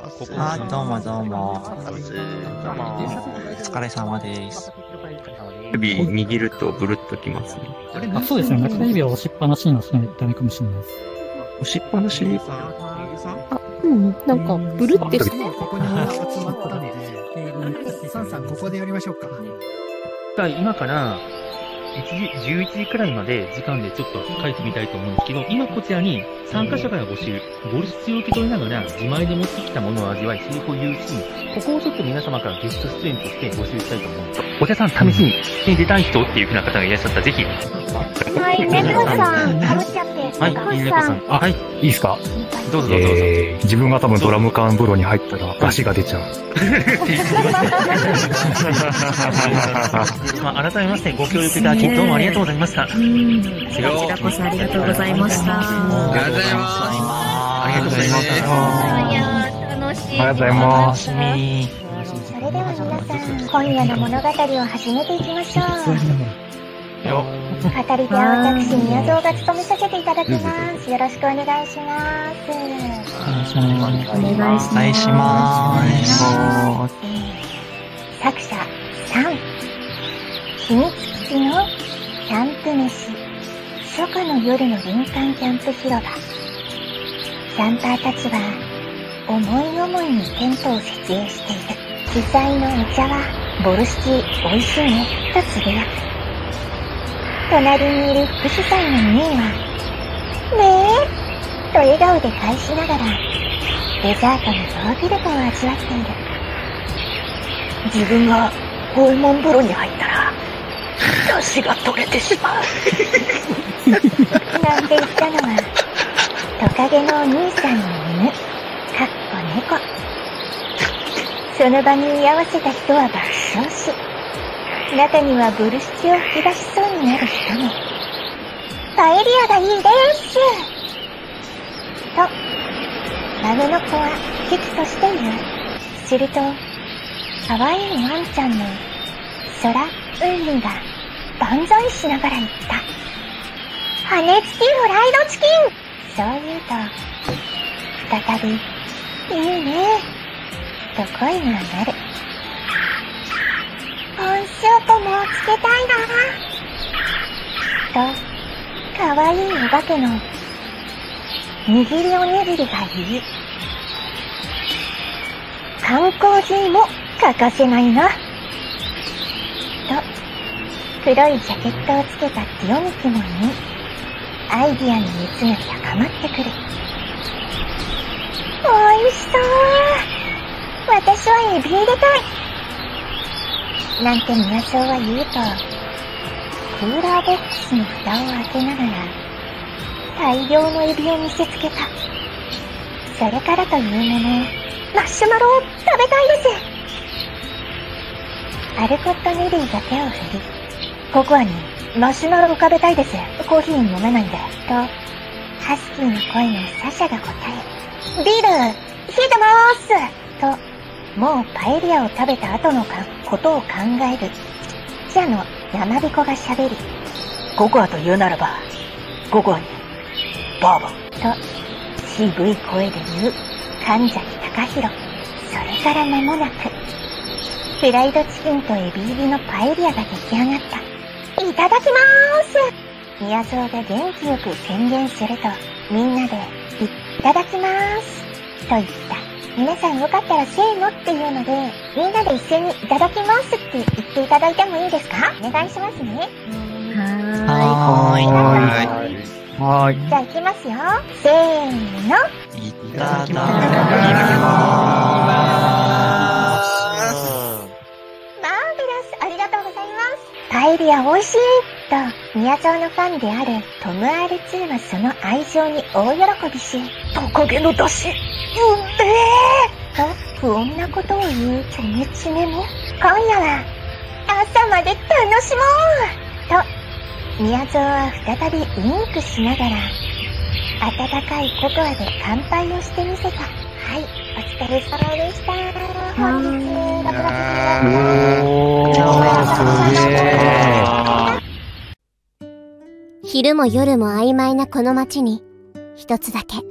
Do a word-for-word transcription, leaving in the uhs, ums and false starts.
はい、どうもどうも。 どうも。 お疲れ様です。 指握るとブルッときますね。 あ、そうですね。中指を押しっぱなしにはしないとダメかもしれないです。 押しっぱなしあ、うん、なんか、ブルってして。 ここに集まったんで、サンさんここでやりましょうか。 今から、いちじ、じゅういちじくらいまで時間でちょっと書いてみたいと思うんですけど、今こちらに参加者から募集、ボルシチを受け取りながら自前で持ってきたものを味わい、セリフを言うシーン、ここをちょっと皆様からゲスト出演として募集したいと思うんです。お茶さん、試しに、に出たい人っていう風な方がいらっしゃったら、ぜひ。 はい、猫さん、かぶっちゃって。 はい、いい猫さん。あ、はい。いいですか？ どうぞどうぞどうぞ。 えー、自分が多分ドラム缶風呂に入ったら足が出ちゃう。 まあ、改めましてご協力いただき、どうもありがとうございました。こちらこそありがとうございました。 ありがとうございます。 ありがとうございます。 いやー、楽しい。 ありがとうございま楽しみ。 それでは皆さん、今夜の物語を始めていきましょう。 よ語り手は私、宮蔵が務めさせていただきます。よろしくお願いします。 お願いします。 お願いします。 お願いします。 作者さん、秘密基地のキャンプ飯、初夏の夜の林間キャンプ広場。キャンパーたちは思い思いにテントを設営している。主催のお茶はボルシチ美味しいねとつぶやく。隣にいる副主催のミーはねえと笑顔で返しながらデザートのヨーグルトを味わっている。 自分がホルモン風呂に入ったら出汁が取れてしまうなんて言ったのはトカゲのお兄さんの犬、かっこ猫。その場に居合わせた人は爆笑し、中にはボルシチを吹き出しそうになる人も。パエリアがいいですと孫の子は喜々としている。すると可愛いワンちゃんの空うんりが万歳しながら言った。羽根付きフライドチキン。そう言うと再びいいねと声が鳴る。ポンスープもつけたいなとかわいいお化けの握りおにぎりが言い、缶コーヒーも欠かせないなと黒いジャケットをつけたティオミキも言い、アイディアの熱が高まってくる。おいしそう。私はエビ入れたいなんて宮蔵は言うと、クーラーボックスの蓋を開けながら大量のエビを見せつけた。それからというもの、マシュマロを食べたいです。アルコット・ネリーが手を振り、ココアにマシュマロを食べたいです。コーヒー飲めないんでとハスキーの声のサシャが答え、ビール冷えてまーすともうパエリアを食べた後のかことを考える記者の山彦がしゃべり、 ココアと言うならばココアにバーボンと渋い声で言う神崎隆弘。それから間もなくフライドチキンとエビ入りのパエリアが出来上がった。いただきまーす。宮蔵が元気よく宣言すると、みんなでいただきまーすと言った。皆さんよかったらせーのっていうので、みんなで一斉にいただきますって言っていただいてもいいですか？お願いしますね。 はーい。 はーい。はーい。 じゃあ行きますよ。せーの。 いただきまーす。 マーベラス、ありがとうございます。パエリア美味しいと、宮蔵のファンであるトム アールツー はその愛情に大喜びし、 トカゲの出汁うんでと不穏なことを言うチョメチメも、今夜は朝まで楽しもうと、宮蔵は再びウインクしながら、温かいココアで乾杯をしてみせた。はい、お疲れ様でした。本日、ろくがつじゅうよっか。 昼も夜も曖昧なこの街に、一つだけ